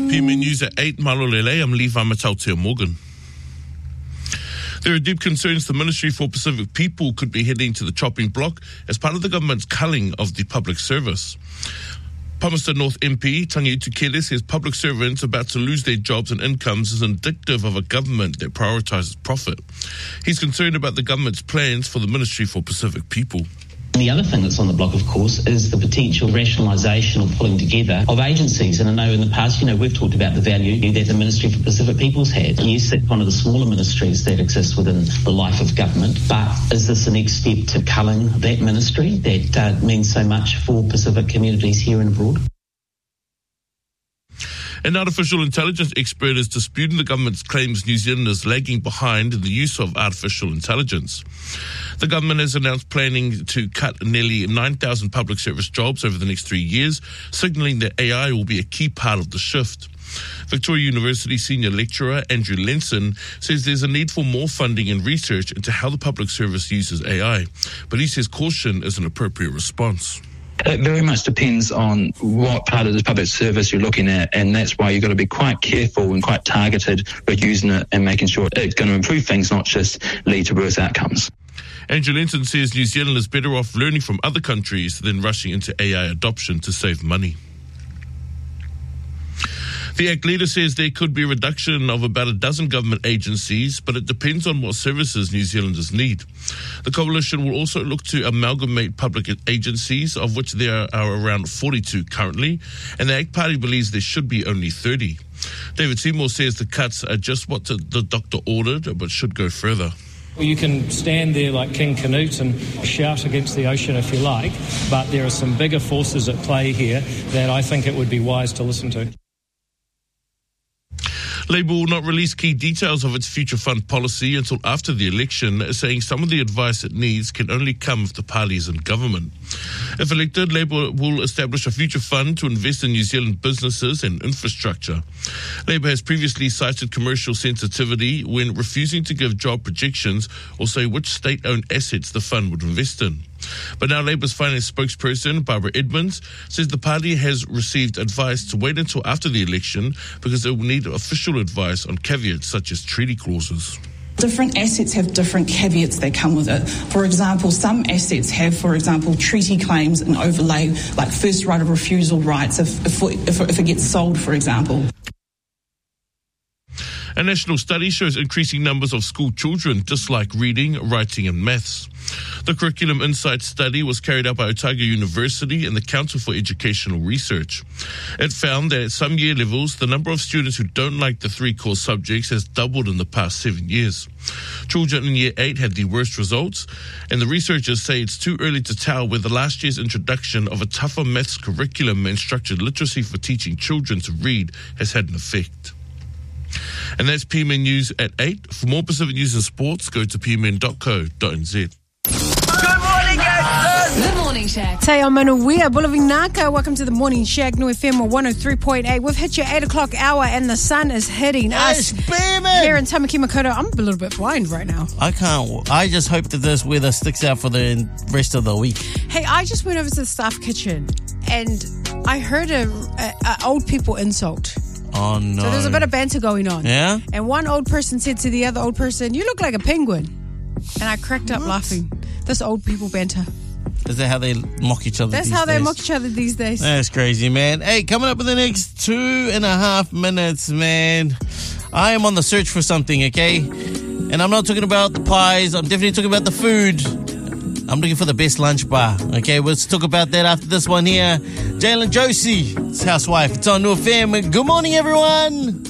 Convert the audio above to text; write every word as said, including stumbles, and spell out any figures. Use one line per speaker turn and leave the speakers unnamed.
P M News at eight, Malolele. I'm Levi Matautea Morgan. There are deep concerns the Ministry for Pacific People could be heading to the chopping block as part of the government's culling of the public service. Palmerston North M P Tangi Tukele says public servants about to lose their jobs and incomes is indicative of a government that prioritises profit. He's concerned about the government's plans for the Ministry for Pacific People.
And the other thing that's on the block, of course, is the potential rationalisation or pulling together of agencies. And I know in the past, you know, we've talked about the value that the Ministry for Pacific People's had. Yes, that's one of the smaller ministries that exist within the life of government. But is this the next step to culling that ministry that uh, means so much for Pacific communities here and abroad?
An artificial intelligence expert is disputing the government's claims New Zealand is lagging behind in the use of artificial intelligence. The government has announced planning to cut nearly nine thousand public service jobs over the next three years, signalling that A I will be a key part of the shift. Victoria University senior lecturer Andrew Lenson says there's a need for more funding and research into how the public service uses A I, but he says caution is an appropriate response.
It very much depends on what part of the public service you're looking at, and that's why you've got to be quite careful and quite targeted with using it and making sure it's going to improve things, not just lead to worse outcomes.
Andrew Lenson says New Zealand is better off learning from other countries than rushing into A I adoption to save money. The ACT leader says there could be a reduction of about a dozen government agencies, but it depends on what services New Zealanders need. The coalition will also look to amalgamate public agencies, of which there are around forty-two currently, and the ACT Party believes there should be only thirty. David Seymour says the cuts are just what the doctor ordered, but should go further.
You can stand there like King Canute and shout against the ocean if you like, but there are some bigger forces at play here that I think it would be wise to listen to.
Labour will not release key details of its future fund policy until after the election, saying some of the advice it needs can only come if the party is in government. If elected, Labour will establish a future fund to invest in New Zealand businesses and infrastructure. Labour has previously cited commercial sensitivity when refusing to give job projections or say which state-owned assets the fund would invest in. But now Labour's finance spokesperson, Barbara Edmonds, says the party has received advice to wait until after the election because it will need official advice on caveats such as treaty clauses.
Different assets have different caveats that come with it. For example, some assets have, for example, treaty claims and overlay, like first right of refusal rights if, if, if, if it gets sold, for example.
A national study shows increasing numbers of school children dislike reading, writing and maths. The Curriculum Insight study was carried out by Otago University and the Council for Educational Research. It found that at some year levels, the number of students who don't like the three core subjects has doubled in the past seven years. Children in year eight had the worst results, and the researchers say it's too early to tell whether last year's introduction of a tougher maths curriculum and structured literacy for teaching children to read has had an effect. And that's P M N News at eight. For more Pacific News and sports, go to p m n dot co dot n z.
Good morning, guys.
The Morning Shack.
Te ao manuia, Bulavinaka. Welcome to the Morning Shack, New F M one oh three point eight. We've hit your eight o'clock hour and the sun is hitting us.
Yes,
Here in Tamaki Makaurau, I'm a little bit blind right now.
I can't. I just hope that this weather sticks out for the rest of the week.
Hey, I just went over to the staff kitchen and I heard a, a, a old people insult.
Oh, no.
So there's a bit of banter going on.
Yeah?
And one old person said to the other old person, "You look like a penguin." And I cracked up what? laughing. This old people banter.
Is that how they mock each other
That's
these
how
days?
they mock each other these days.
That's crazy, man. Hey, coming up in the next two and a half minutes, man, I am on the search for something, okay? And I'm not talking about the pies. I'm definitely talking about the food. I'm looking for the best lunch bar. Okay, let's talk about that after this one here. Jalen Josie, it's Housewife. It's on New F M. Good morning, everyone.